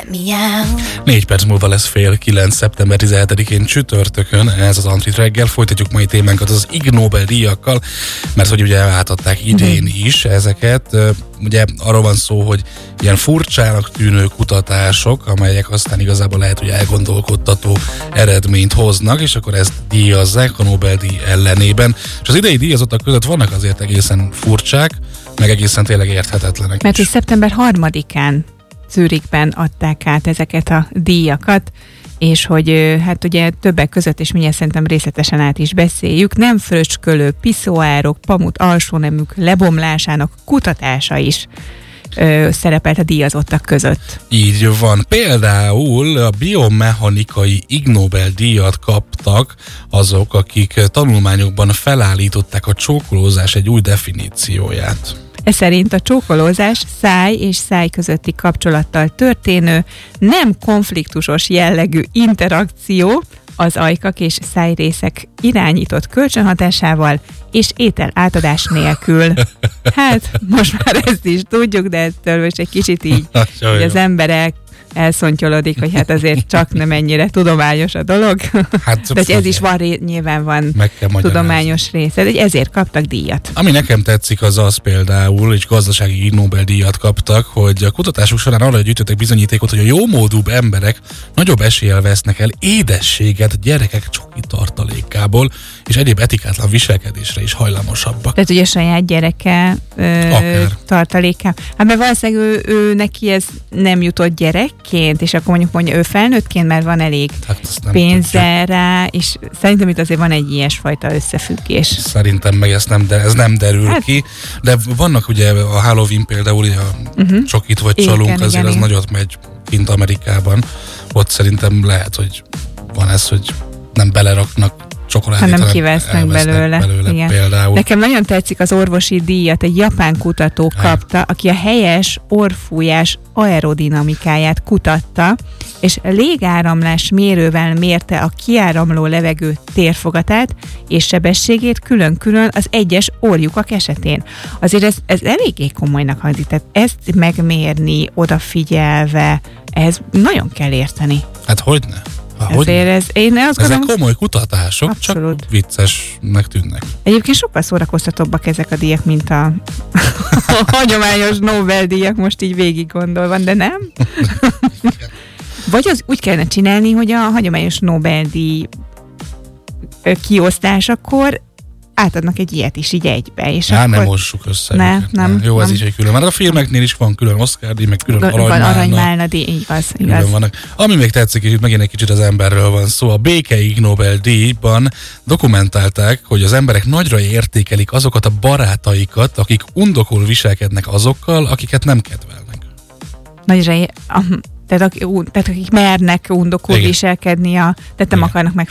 4 perc múlva lesz 8:30, szeptember 17-én csütörtökön, ez az Antrit reggel. Folytatjuk mai témánkat az Ig Nobel-díjakkal, mert hogy ugye átadták idén is ezeket. Ugye arról van szó, hogy ilyen furcsának tűnő kutatások, amelyek aztán igazából lehet, hogy elgondolkodtató eredményt hoznak, és akkor ezt díjazzák a Nobel-díj ellenében. És az idei díjazottak között vannak azért egészen furcsák, meg egészen tényleg érthetetlenek. Mert hogy szeptember 3-án Zürichben adták át ezeket a díjakat, és hogy hát ugye többek között, és mindjárt szerintem részletesen át is beszéljük, nem fröcskölő piszoárok, pamut alsóneműk lebomlásának kutatása is szerepelt a díjazottak között. Így van. Például a biomechanikai Ig Nobel-díjat kaptak azok, akik tanulmányokban felállították a csókolózás egy új definícióját. Ez szerint a csókolózás száj és száj közötti kapcsolattal történő, nem konfliktusos jellegű interakció az ajkak és szájrészek irányított kölcsönhatásával és étel átadás nélkül. Hát, most már ezt is tudjuk, de ettől most egy kicsit így hogy az emberek elszontyolodik, hogy hát azért csak nem ennyire tudományos a dolog. Hát, de ez is van, nyilván van tudományos része, de ezért kaptak díjat. Ami nekem tetszik az például, és gazdasági Ig Nobel-díjat kaptak, hogy a kutatásuk során arra gyűjtöttek bizonyítékot, hogy a jómódúbb emberek nagyobb eséllyel vesznek el édességet gyerekek csoki tartalékából, és egyéb etikátlan viselkedésre is hajlamosabbak. Tehát ugye a saját gyereke tartaléká. Hát mert valószínűleg ő neki ez nem jutott gyerekként, és akkor mondjuk ő felnőttként, mert van elég pénze rá, és szerintem itt azért van egy ilyesfajta összefüggés. Szerintem meg ez nem derül ki, de vannak ugye a Halloween például, a csokit vagy csalunk, azért az nagyot megy kint Amerikában. Ott szerintem lehet, hogy van ez, hogy nem beleraknak csokoládét, hanem kivesznek belőle például. Nekem nagyon tetszik az orvosi díjat, egy japán kutató kapta, aki a helyes orrfújás aerodinamikáját kutatta, és légáramlás mérővel mérte a kiáramló levegő térfogatát és sebességét külön-külön az egyes orrlyukak esetén. Azért ez eléggé komolynak hangzik, tehát ezt megmérni, odafigyelve, ehhez nagyon kell érteni. Hát hogyne? Ezek komoly kutatások, abszolút. Csak viccesnek tűnnek. Egyébként sokkal szórakoztatóbbak ezek a díjak, mint a hagyományos Nobel-díjak, most így végig gondolva, de nem? Vagy az úgy kellene csinálni, hogy a hagyományos Nobel-díj kiosztásakor átadnak egy ilyet is így egybe. És akkor... nem mossuk össze. Nem. Jó, ez is egy külön. Mert a filmeknél is van külön Oscar-díj, meg külön Aranymálna-díj, igaz. Vannak. Ami még tetszik, és itt megint egy kicsit az emberről van szó, a Béke Ig Nobel-díjban dokumentálták, hogy az emberek nagyra értékelik azokat a barátaikat, akik undokul viselkednek azokkal, akiket nem kedvelnek. Tehát akik mernek undokul viselkedni, tehát nem akarnak